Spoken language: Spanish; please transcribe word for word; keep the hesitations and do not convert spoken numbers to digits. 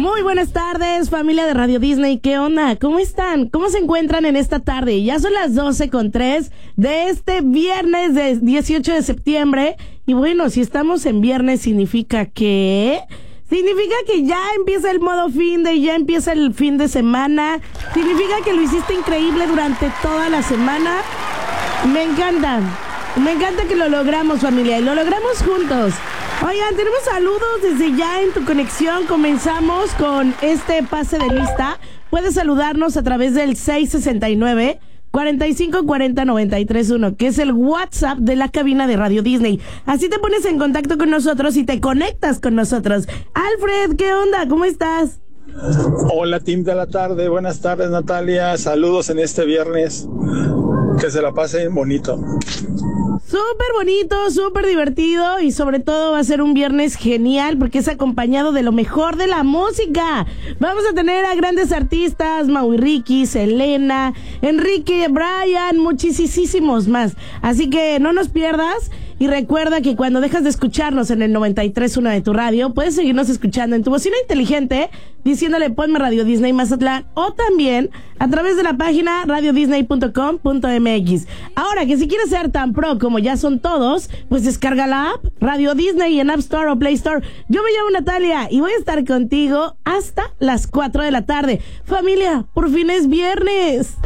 Muy buenas tardes, familia de Radio Disney. ¿Qué onda? ¿Cómo están? ¿Cómo se encuentran en esta tarde? Ya son las doce con tres de este viernes de dieciocho de septiembre. Y bueno, si estamos en viernes significa que... Significa que ya empieza el modo fin de, ya empieza el fin de semana. Significa que lo hiciste increíble durante toda la semana. Me encanta. Me encanta que lo logramos, familia, y lo logramos juntos. Oigan, tenemos saludos desde ya en tu conexión. Comenzamos con este pase de lista. Puedes saludarnos a través del seis sesenta y nueve, cuarenta y cinco cuarenta, noventa y tres uno, que es el WhatsApp de la cabina de Radio Disney. Así te pones en contacto con nosotros y te conectas con nosotros. Alfred, ¿qué onda? ¿Cómo estás? Hola, team de la tarde. Buenas tardes, Natalia. Saludos en este viernes. Que se la pasen bonito. Súper bonito, súper divertido y sobre todo va a ser un viernes genial porque es acompañado de lo mejor de la música. Vamos a tener a grandes artistas, Mau y Ricky, Selena, Enrique, Brian, muchísimos más. Así que no nos pierdas y recuerda que cuando dejas de escucharnos en el noventa y tres punto uno de tu radio, puedes seguirnos escuchando en tu bocina inteligente diciéndole ponme Radio Disney Mazatlán o también a través de la página radio disney punto com punto m x. Ahora que si quieres ser tan pro como ya son todos, pues descarga la app Radio Disney en App Store o Play Store. Yo me llamo Natalia y voy a estar contigo hasta las cuatro de la tarde. Familia, por fin es viernes.